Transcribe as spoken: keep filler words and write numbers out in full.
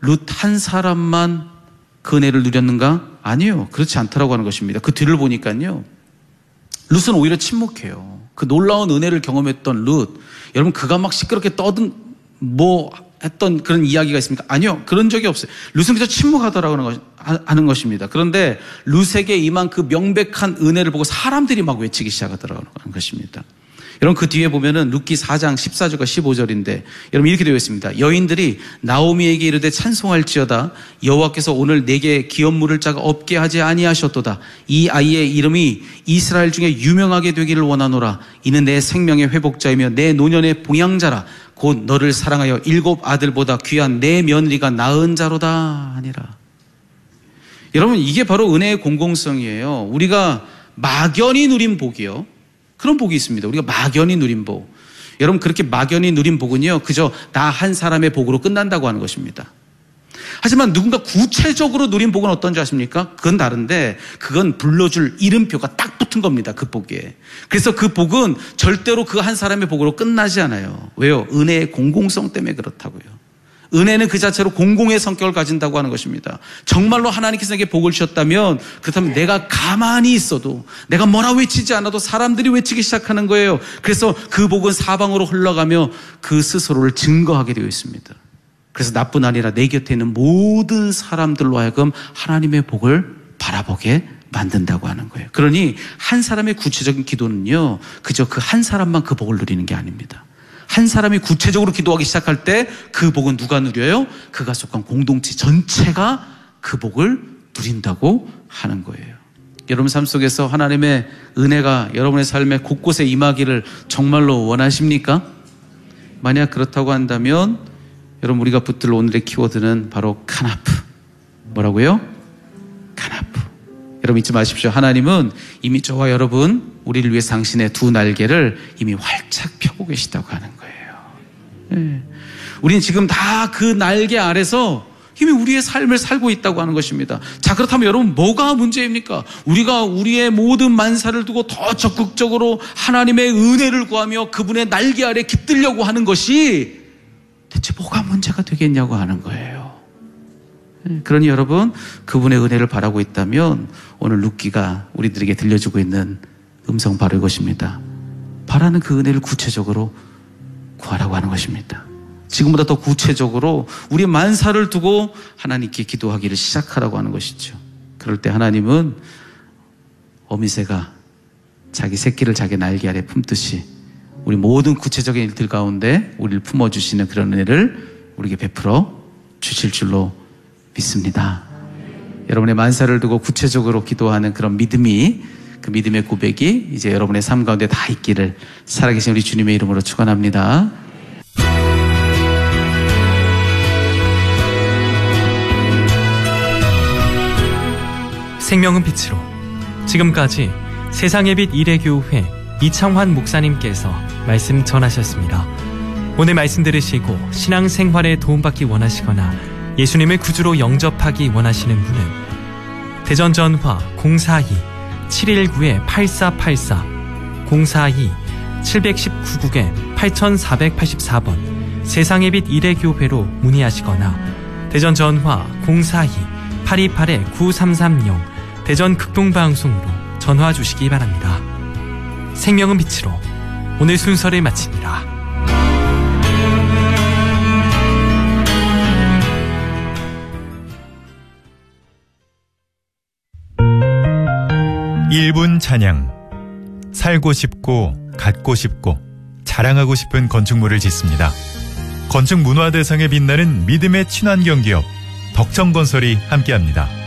룻 한 사람만 그 은혜를 누렸는가? 아니요. 그렇지 않더라고 하는 것입니다. 그 뒤를 보니까요. 룻은 오히려 침묵해요. 그 놀라운 은혜를 경험했던 룻, 여러분 그가 막 시끄럽게 떠든 뭐 했던 그런 이야기가 있습니까? 아니요. 그런 적이 없어요. 룻은 그저 침묵하더라고 하는 것입니다. 그런데 룻에게 임한 그 명백한 은혜를 보고 사람들이 막 외치기 시작하더라고 하는 것입니다. 여러분 그 뒤에 보면은 룻기 사 장 십사 절과 십오 절인데 여러분 이렇게 되어 있습니다. 여인들이 나오미에게 이르되 찬송할지어다 여호와께서 오늘 내게 기업 물을 자가 없게 하지 아니하셨도다. 이 아이의 이름이 이스라엘 중에 유명하게 되기를 원하노라. 이는 내 생명의 회복자이며 내 노년의 봉양자라. 곧 너를 사랑하여 일곱 아들보다 귀한 내 며느리가 낳은 자로다 하니라. 여러분 이게 바로 은혜의 공공성이에요. 우리가 막연히 누린 복이요. 그런 복이 있습니다. 우리가 막연히 누린 복. 여러분 그렇게 막연히 누린 복은요 그저 나 한 사람의 복으로 끝난다고 하는 것입니다. 하지만 누군가 구체적으로 누린 복은 어떤지 아십니까? 그건 다른데 그건 불러줄 이름표가 딱 붙은 겁니다. 그 복에. 그래서 그 복은 절대로 그 한 사람의 복으로 끝나지 않아요. 왜요? 은혜의 공공성 때문에 그렇다고요. 은혜는 그 자체로 공공의 성격을 가진다고 하는 것입니다. 정말로 하나님께서 내게 복을 주셨다면 그렇다면 내가 가만히 있어도 내가 뭐라 외치지 않아도 사람들이 외치기 시작하는 거예요. 그래서 그 복은 사방으로 흘러가며 그 스스로를 증거하게 되어 있습니다. 그래서 나뿐 아니라 내 곁에 있는 모든 사람들로 하여금 하나님의 복을 바라보게 만든다고 하는 거예요. 그러니 한 사람의 구체적인 기도는요 그저 그 한 사람만 그 복을 누리는 게 아닙니다. 한 사람이 구체적으로 기도하기 시작할 때 그 복은 누가 누려요? 그가 속한 공동체 전체가 그 복을 누린다고 하는 거예요. 여러분 삶 속에서 하나님의 은혜가 여러분의 삶에 곳곳에 임하기를 정말로 원하십니까? 만약 그렇다고 한다면 여러분 우리가 붙들 오늘의 키워드는 바로 카나프. 뭐라고요? 카나프. 여러분 잊지 마십시오. 하나님은 이미 저와 여러분 우리를 위해 당신의 두 날개를 이미 활짝 펴고 계시다고 하는 거예요. 네. 우리는 지금 다 그 날개 아래서 이미 우리의 삶을 살고 있다고 하는 것입니다. 자 그렇다면 여러분 뭐가 문제입니까? 우리가 우리의 모든 만사를 두고 더 적극적으로 하나님의 은혜를 구하며 그분의 날개 아래 깃들려고 하는 것이 대체 뭐가 문제가 되겠냐고 하는 거예요. 네. 그러니 여러분 그분의 은혜를 바라고 있다면 오늘 룻기가 우리들에게 들려주고 있는 음성 바로 이것입니다. 바라는 그 은혜를 구체적으로 구하라고 하는 것입니다. 지금보다 더 구체적으로 우리 만사를 두고 하나님께 기도하기를 시작하라고 하는 것이죠. 그럴 때 하나님은 어미새가 자기 새끼를 자기 날개 아래 품듯이 우리 모든 구체적인 일들 가운데 우리를 품어주시는 그런 은혜를 우리에게 베풀어 주실 줄로 믿습니다. 여러분의 만사를 두고 구체적으로 기도하는 그런 믿음이 그 믿음의 고백이 이제 여러분의 삶 가운데 다 있기를 살아계신 우리 주님의 이름으로 축원합니다. 생명은 빛으로. 지금까지 세상의 빛 일회교회 이창환 목사님께서 말씀 전하셨습니다. 오늘 말씀 들으시고 신앙생활에 도움받기 원하시거나 예수님을 구주로 영접하기 원하시는 분은 대전 전화 공사이 칠일구 팔사팔사 공사이 칠일구 팔사팔사 번 세상의 빛 일회교회로 문의하시거나 대전 전화 공사이 팔이팔 구삼삼영 대전 극동방송으로 전화 주시기 바랍니다. 생명은 빛으로 오늘 순서를 마칩니다. 일 분 찬양. 살고 싶고 갖고 싶고 자랑하고 싶은 건축물을 짓습니다. 건축 문화 대상에 빛나는 믿음의 친환경 기업 덕정건설이 함께합니다.